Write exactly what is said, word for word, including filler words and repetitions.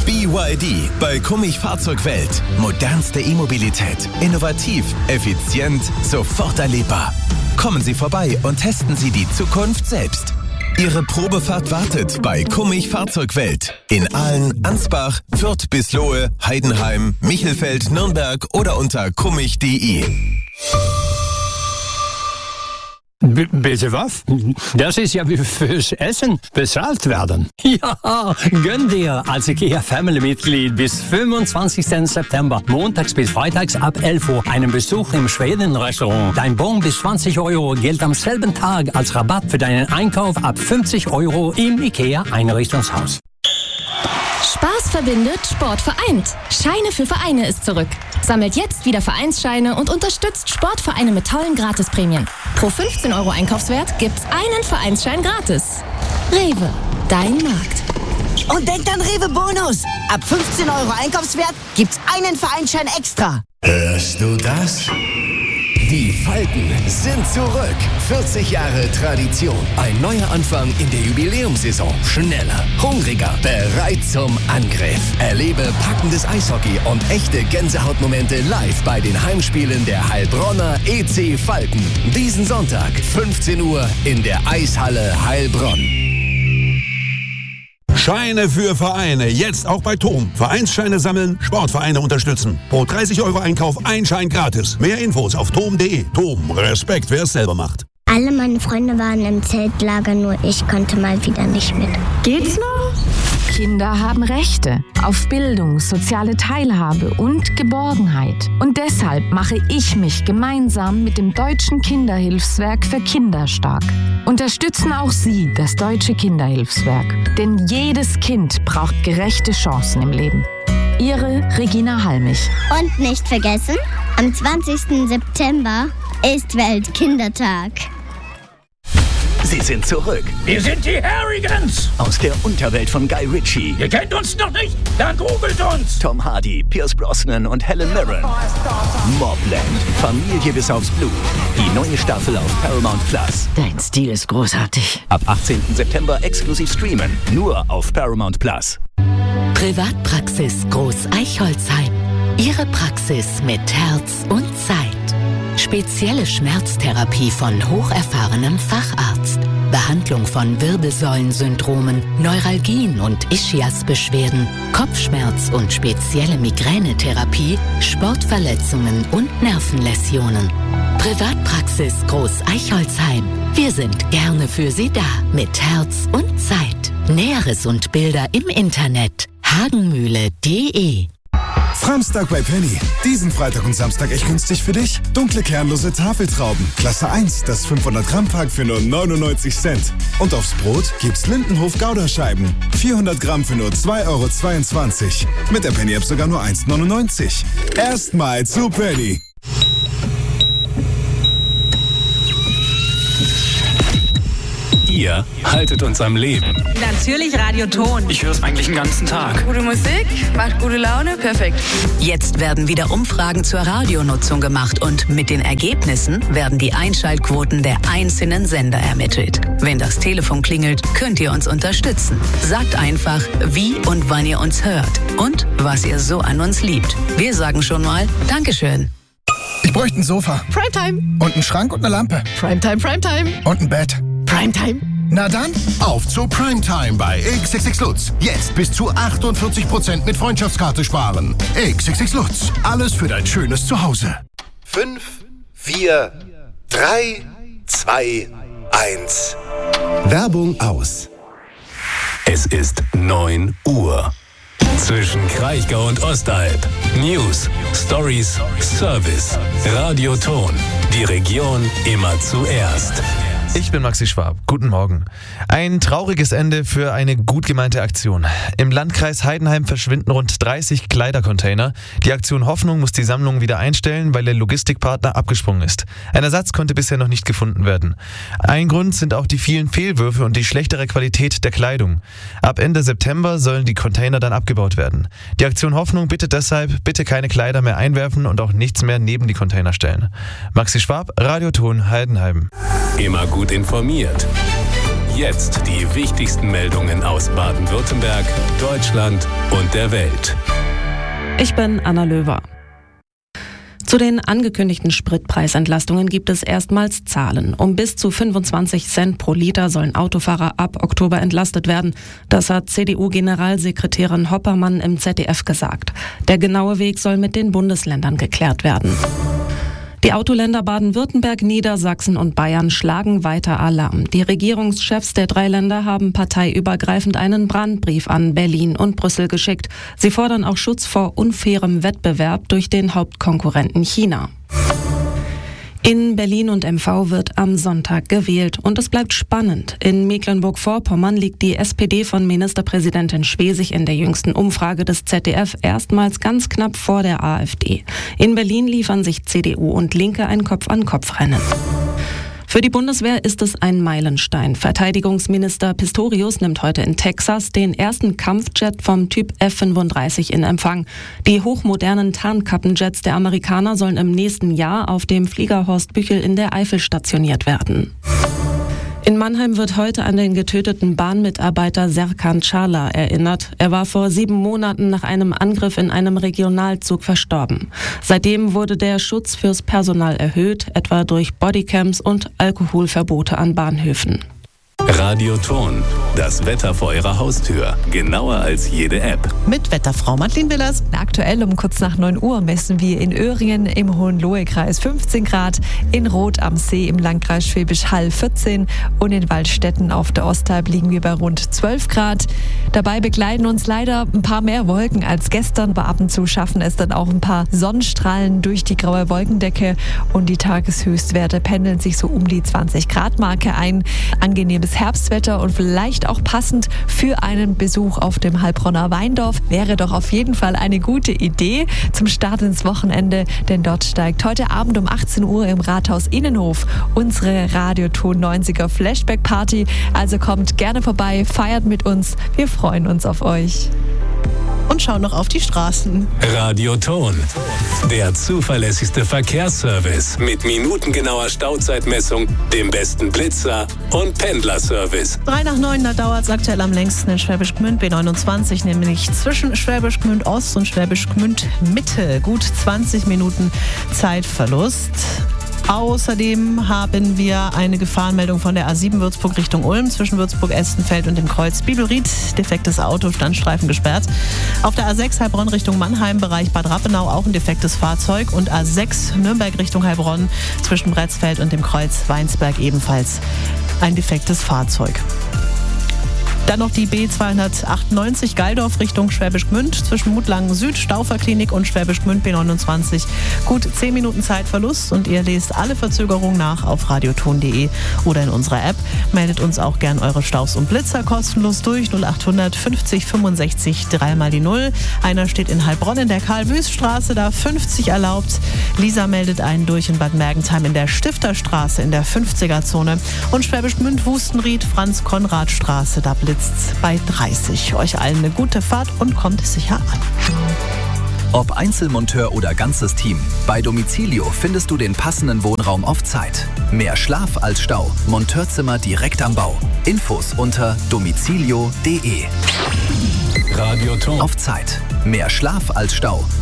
B Y D bei Kummich Fahrzeugwelt. Modernste E-Mobilität. Innovativ, effizient, sofort erlebbar. Kommen Sie vorbei und testen Sie die Zukunft selbst. Ihre Probefahrt wartet bei Kummich Fahrzeugwelt. In Aalen, Ansbach, Fürth, Bislohe, Heidenheim, Michelfeld, Nürnberg oder unter kummich punkt de. B- bitte was? Das ist ja wie fürs Essen bezahlt werden. Ja, gönn dir als IKEA Family-Mitglied bis fünfundzwanzigsten September, montags bis freitags ab elf Uhr, einen Besuch im Schweden-Restaurant. Dein Bon bis zwanzig Euro gilt am selben Tag als Rabatt für deinen Einkauf ab fünfzig Euro im IKEA Einrichtungshaus. Spaß verbindet, Sport vereint. Scheine für Vereine ist zurück. Sammelt jetzt wieder Vereinsscheine und unterstützt Sportvereine mit tollen Gratisprämien. Pro fünfzehn Euro Einkaufswert gibt's einen Vereinsschein gratis. Rewe, dein Markt. Und denkt an Rewe Bonus. Ab fünfzehn Euro Einkaufswert gibt's einen Vereinsschein extra. Hörst du das? Die Falken sind zurück. vierzig Jahre Tradition. Ein neuer Anfang in der Jubiläumssaison. Schneller, hungriger, bereit zum Angriff. Erlebe packendes Eishockey und echte Gänsehautmomente live bei den Heimspielen der Heilbronner E C Falken. Diesen Sonntag, fünfzehn Uhr in der Eishalle Heilbronn. Scheine für Vereine, jetzt auch bei Tom. Vereinsscheine sammeln, Sportvereine unterstützen. Pro dreißig Euro Einkauf ein Schein gratis. Mehr Infos auf tom punkt de. Tom, Respekt, wer es selber macht. Alle meine Freunde waren im Zeltlager, nur ich konnte mal wieder nicht mit. Geht's noch? Kinder haben Rechte auf Bildung, soziale Teilhabe und Geborgenheit. Und deshalb mache ich mich gemeinsam mit dem Deutschen Kinderhilfswerk für Kinder stark. Unterstützen auch Sie das Deutsche Kinderhilfswerk. Denn jedes Kind braucht gerechte Chancen im Leben. Ihre Regina Halmich. Und nicht vergessen, am zwanzigsten September ist Weltkindertag. Sie sind zurück. Wir sind die Harrigans. Aus der Unterwelt von Guy Ritchie. Ihr kennt uns noch nicht? Dann googelt uns. Tom Hardy, Pierce Brosnan und Helen Mirren. Mobland. Familie bis aufs Blut. Die neue Staffel auf Paramount Plus. Dein Stil ist großartig. Ab achtzehnten September exklusiv streamen. Nur auf Paramount Plus. Privatpraxis Groß Eichholzheim. Ihre Praxis mit Herz und Zeit. Spezielle Schmerztherapie von hocherfahrenem Facharzt. Behandlung von Wirbelsäulensyndromen, Neuralgien und Ischiasbeschwerden, Kopfschmerz und spezielle Migränetherapie, Sportverletzungen und Nervenläsionen. Privatpraxis Groß Eichholzheim. Wir sind gerne für Sie da mit Herz und Zeit. Näheres und Bilder im Internet hagenmühle punkt de. Samstag bei Penny. Diesen Freitag und Samstag echt günstig für dich. Dunkle kernlose Tafeltrauben. Klasse eins, das fünfhundert Gramm Pack für nur neunundneunzig Cent. Und aufs Brot gibt's Lindenhof Gouda-Scheiben. vierhundert Gramm für nur zwei Euro zweiundzwanzig. Mit der Penny-App sogar nur eins neunundneunzig. Erstmal zu Penny. Ihr haltet uns am Leben. Natürlich Radio Ton. Ich höre es eigentlich den ganzen Tag. Gute Musik, macht gute Laune, perfekt. Jetzt werden wieder Umfragen zur Radionutzung gemacht und mit den Ergebnissen werden die Einschaltquoten der einzelnen Sender ermittelt. Wenn das Telefon klingelt, könnt ihr uns unterstützen. Sagt einfach, wie und wann ihr uns hört und was ihr so an uns liebt. Wir sagen schon mal Dankeschön. Ich bräuchte ein Sofa. Primetime. Und einen Schrank und eine Lampe. Primetime, Primetime. Und ein Bett. Primetime. Na dann, auf zu Primetime bei X X X Lutz. Jetzt bis zu achtundvierzig Prozent mit Freundschaftskarte sparen. X X X Lutz. Alles für dein schönes Zuhause. Fünf, vier, drei, zwei, eins. Werbung aus. Es ist neun Uhr. Zwischen Kraichgau und Ostalb. News, Stories, Service. Radio Ton. Die Region immer zuerst. Ich bin Maxi Schwab. Guten Morgen. Ein trauriges Ende für eine gut gemeinte Aktion. Im Landkreis Heidenheim verschwinden rund dreißig Kleidercontainer. Die Aktion Hoffnung muss die Sammlung wieder einstellen, weil der Logistikpartner abgesprungen ist. Ein Ersatz konnte bisher noch nicht gefunden werden. Ein Grund sind auch die vielen Fehlwürfe und die schlechtere Qualität der Kleidung. Ab Ende September sollen die Container dann abgebaut werden. Die Aktion Hoffnung bittet deshalb, bitte keine Kleider mehr einwerfen und auch nichts mehr neben die Container stellen. Maxi Schwab, Radio Ton, Heidenheim. Immer gut informiert. Jetzt die wichtigsten Meldungen aus Baden-Württemberg, Deutschland und der Welt. Ich bin Anna Löwer. Zu den angekündigten Spritpreisentlastungen gibt es erstmals Zahlen. Um bis zu fünfundzwanzig Cent pro Liter sollen Autofahrer ab Oktober entlastet werden. Das hat C D U-Generalsekretärin Hoppermann im Z D F gesagt. Der genaue Weg soll mit den Bundesländern geklärt werden. Die Autoländer Baden-Württemberg, Niedersachsen und Bayern schlagen weiter Alarm. Die Regierungschefs der drei Länder haben parteiübergreifend einen Brandbrief an Berlin und Brüssel geschickt. Sie fordern auch Schutz vor unfairem Wettbewerb durch den Hauptkonkurrenten China. In Berlin und M V wird am Sonntag gewählt und es bleibt spannend. In Mecklenburg-Vorpommern liegt die S P D von Ministerpräsidentin Schwesig in der jüngsten Umfrage des Z D F erstmals ganz knapp vor der AfD. In Berlin liefern sich C D U und Linke ein Kopf-an-Kopf-Rennen. Für die Bundeswehr ist es ein Meilenstein. Verteidigungsminister Pistorius nimmt heute in Texas den ersten Kampfjet vom Typ F fünfunddreißig in Empfang. Die hochmodernen Tarnkappenjets der Amerikaner sollen im nächsten Jahr auf dem Flieger Horst Büchel in der Eifel stationiert werden. In Mannheim wird heute an den getöteten Bahnmitarbeiter Serkan Çağlar erinnert. Er war vor sieben Monaten nach einem Angriff in einem Regionalzug verstorben. Seitdem wurde der Schutz fürs Personal erhöht, etwa durch Bodycams und Alkoholverbote an Bahnhöfen. Radioton, das Wetter vor Ihrer Haustür. Genauer als jede App. Mit Wetterfrau Madeleine Willers. Aktuell um kurz nach neun Uhr messen wir in Öhringen im Hohenlohe-Kreis fünfzehn Grad, in Roth am See im Landkreis Schwäbisch Hall vierzehn und in Waldstätten auf der Ostalb liegen wir bei rund zwölf Grad. Dabei begleiten uns leider ein paar mehr Wolken als gestern, aber ab und zu schaffen es dann auch ein paar Sonnenstrahlen durch die graue Wolkendecke und die Tageshöchstwerte pendeln sich so um die zwanzig Grad Marke ein. Angenehmes Herbstwetter und vielleicht auch passend für einen Besuch auf dem Heilbronner Weindorf wäre doch auf jeden Fall eine gute Idee zum Start ins Wochenende, denn dort steigt heute Abend um achtzehn Uhr im Rathaus Innenhof unsere Radioton neunziger Flashback Party. Also kommt gerne vorbei, feiert mit uns, wir freuen uns auf euch. Und schauen noch auf die Straßen. Radioton, der zuverlässigste Verkehrsservice mit minutengenauer Stauzeitmessung, dem besten Blitzer und Pendlerservice. Drei nach neun, da dauert es aktuell am längsten in Schwäbisch Gmünd B neunundzwanzig, nämlich zwischen Schwäbisch Gmünd Ost und Schwäbisch Gmünd Mitte. Gut zwanzig Minuten Zeitverlust. Außerdem haben wir eine Gefahrenmeldung von der A sieben Würzburg Richtung Ulm zwischen Würzburg-Estenfeld und dem Kreuz Bibelried. Defektes Auto, Standstreifen gesperrt. Auf der A sechs Heilbronn Richtung Mannheim, Bereich Bad Rappenau auch ein defektes Fahrzeug. Und A sechs Nürnberg Richtung Heilbronn zwischen Bretzfeld und dem Kreuz Weinsberg ebenfalls ein defektes Fahrzeug. Dann noch die B zweihundertachtundneunzig Geildorf Richtung Schwäbisch Gmünd zwischen Mutlangen Süd, Stauferklinik und Schwäbisch Gmünd B neunundzwanzig. Gut zehn Minuten Zeitverlust und ihr lest alle Verzögerungen nach auf radioton punkt de oder in unserer App. Meldet uns auch gern eure Staus und Blitzer kostenlos durch null achthundert fünfzig fünfundsechzig dreimal die null. Einer steht in Heilbronn in der Karl-Wüst-Straße, da fünfzig erlaubt. Lisa meldet einen durch in Bad Mergentheim in der Stifterstraße in der fünfziger-Zone. Und Schwäbisch Gmünd, Wustenried, Franz-Konrad-Straße, da blitzt bei dreißig. Euch allen eine gute Fahrt und kommt sicher an. Ob Einzelmonteur oder ganzes Team, bei Domicilio findest du den passenden Wohnraum auf Zeit. Mehr Schlaf als Stau, Monteurzimmer direkt am Bau. Infos unter domicilio punkt de. Radioton. Auf Zeit. Mehr Schlaf als Stau.